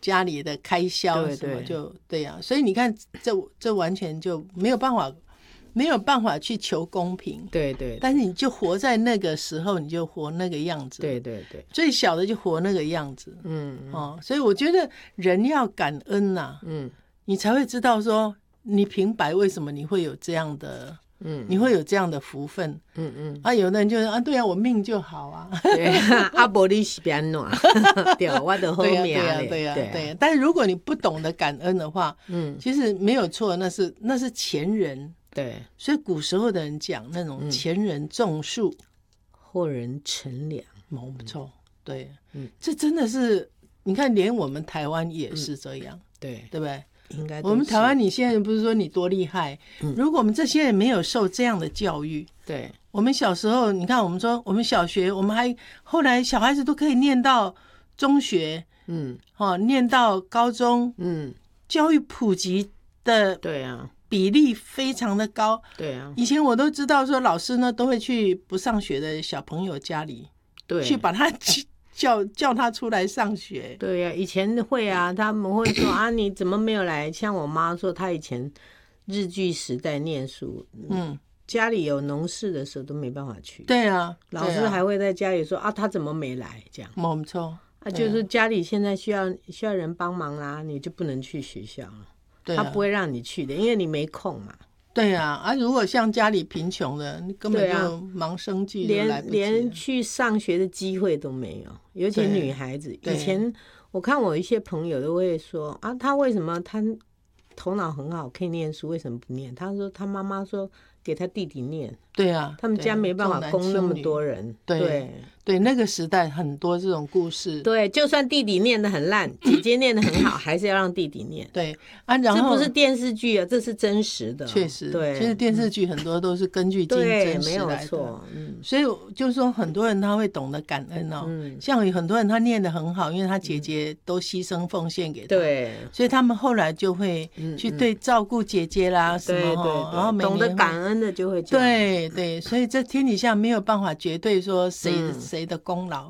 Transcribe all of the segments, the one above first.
家里的开销对什么就对呀、所以你看这完全就没有办法去求公平。 对对， 但是你就活在那个时候，你就活那个样子。 对对对， 最小的就活那个样子。所以我觉得人要感恩呐、你才会知道说你平白为什么你会有这样的。你会有这样的福分。有的人就说对啊，我命就好啊。 对啊，不然你是变怎？对，我就好命嘞。 对呀。但是如果你不懂得感恩的话，其实没有错，那是前人。 对， 所以古时候的人讲那种前人种树， 后人乘凉， 没错。对，这真的是你看，连我们台湾也是这样，对不对？ 应该我们台湾，你现在不是说你多厉害？如果我们这些人没有受这样的教育， 对， 我们小时候，你看，我们说我们小学，我们还后来小孩子都可以念到中学，念到高中，教育普及的，对啊，比例非常的高，对啊。以前我都知道说，老师呢都会去不上学的小朋友家里，对，去把他叫他出来上学。对呀、 以前会啊，他们会说啊，你怎么没有来？像我妈说，她以前日据时代念书，家里有农事的时候都没办法去。 对啊， 老师还会在家里说啊，他怎么没来？这样， 没错。 就是家里现在需要人帮忙啦，你就不能去学校了。他不会让你去的，因为你没空嘛。 对啊，如果像家里贫穷的，你根本就忙生计都来不及， 连去上学的机会都没有。尤其女孩子，以前我看我一些朋友都会说啊，他为什么他头脑很好，可以念书，为什么不念？他说他妈妈说给他弟弟念。 对啊， 他们家没办法供那么多人。 对，那个时代很多这种故事。 对，就算弟弟念得很烂，姐姐念得很好，还是要让弟弟念。 对啊，然后这不是电视剧啊，这是真实的。 确实， 对， 其实电视剧很多都是根据真实来的， 没有错。 所以就是说，很多人他会懂得感恩哦。像有很多人他念得很好，因为他姐姐都牺牲奉献给他，对，所以他们后来就会去照顾姐姐啦什么，然后懂得感恩的就会对，所以这天底下没有办法绝对说谁的功劳，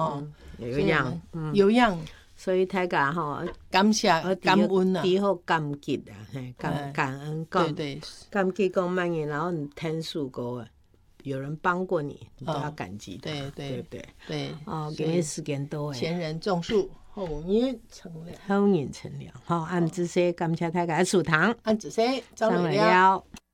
有样， 所以大家感谢感恩啊， 以后感激啊，感恩， 对， 感激讲慢点，然后你天数过啊，有人帮过你，你都要感激他，对不对？ 对， 今天时间多诶， 前人种树，后人乘凉， 后人乘凉，按这些感谢大家，树堂， 按这些张美了。